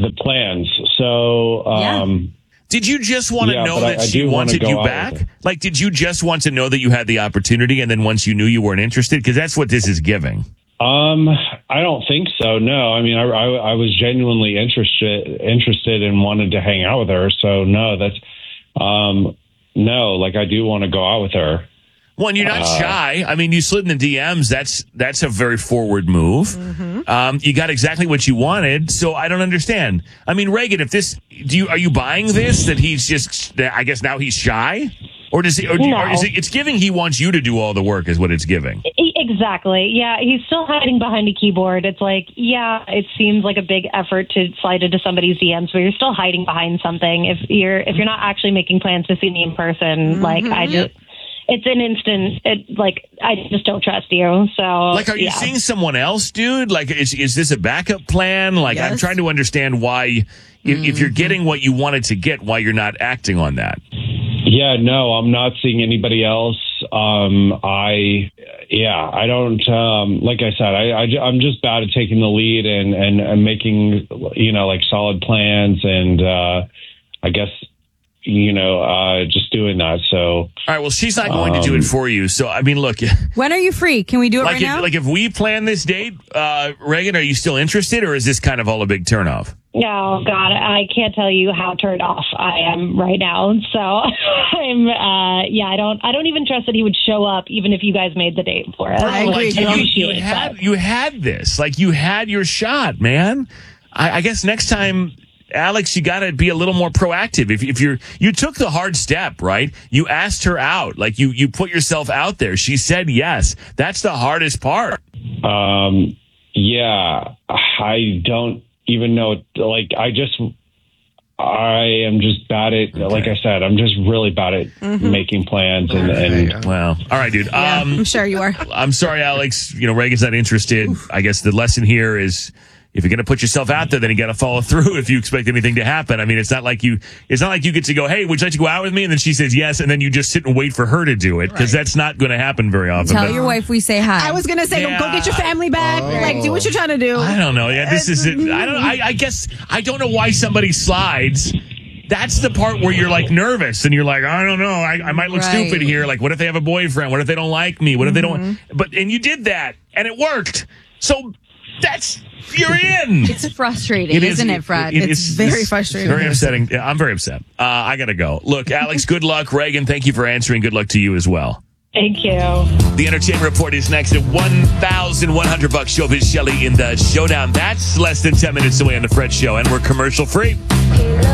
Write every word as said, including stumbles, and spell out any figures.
the plans. So, um, yeah. Did you just want to yeah, know that I, I she wanted you back? Like, did you just want to know that you had the opportunity, and then once you knew you weren't interested? Because that's what this is giving. Um, I don't think so. No, I mean, I, I, I was genuinely interested, interested and wanted to hang out with her. So no, that's, um, no, like I do want to go out with her. Well, and you're not uh, shy. I mean, you slid in the D Ms. That's that's a very forward move. Mm-hmm. Um, you got exactly what you wanted. So I don't understand. I mean, Reagan, if this, do you are you buying this that he's just? I guess now he's shy, or does he? Or, do, no. or is it? It's giving. He wants you to do all the work, is what it's giving. Exactly. Yeah, he's still hiding behind a keyboard. It's like, yeah, it seems like a big effort to slide into somebody's D Ms, but you're still hiding behind something. If you're if you're not actually making plans to see me in person, mm-hmm. like I just. It's an instant, it, like, I just don't trust you, so... Like, are you yeah. seeing someone else, dude? Like, is is this a backup plan? Like, yes. I'm trying to understand why, if, mm-hmm. if you're getting what you wanted to get, why you're not acting on that. Yeah, no, I'm not seeing anybody else. Um, I, yeah, I don't, um, like I said, I, I, I'm just bad at taking the lead and, and, and making, you know, like, solid plans, and uh, I guess... you know, uh, just doing that. So, all right. Well, she's not going um, to do it for you. So, I mean, look. When are you free? Can we do it like right if, now? Like, if we plan this date, uh, Reagan, are you still interested, or is this kind of all a big turnoff? Oh God, I can't tell you how turned off I am right now. So, I'm, uh, yeah, I don't, I don't even trust that he would show up, even if you guys made the date for it. Bro, I like, you, you appreciate had, that. you had this, like, you had your shot, man. I, I guess next time. Alex, you got to be a little more proactive. If, if you're, you took the hard step, right? You asked her out. Like, you, you put yourself out there. She said yes. That's the hardest part. Um, yeah, I don't even know. Like, I just, I am just bad at, okay. like I said, I'm just really bad at mm-hmm. making plans. And, and well, all right, dude. Yeah, um, I'm sure you are. I'm sorry, Alex. You know, Reagan's not interested. Oof. I guess the lesson here is, if you're going to put yourself out there, then you got to follow through if you expect anything to happen. I mean, it's not like you, it's not like you get to go, hey, would you like to go out with me? And then she says yes. And then you just sit and wait for her to do it. Because right. that's not going to happen very often. Tell but, your wife we say hi. I was going to say, yeah, go get your family back. Oh. Like, do what you're trying to do. I don't know. Yeah, this is it. I don't, I, I guess, I don't know why somebody slides. That's the part where you're like nervous and you're like, I don't know. I, I might look right. stupid here. Like, what if they have a boyfriend? What if they don't like me? What mm-hmm. if they don't? But, and you did that and it worked. So, That's you're in. It's frustrating, it is, isn't it, Fred? It, it, it's, it's very it's frustrating. Very upsetting. Yeah, I'm very upset. Uh, I gotta go. Look, Alex, good luck. Reagan, thank you for answering. Good luck to you as well. Thank you. The Entertainment Report is next at one thousand one hundred bucks. Showbiz Shelley in the showdown. That's less than ten minutes away on the Fred Show, and we're commercial free.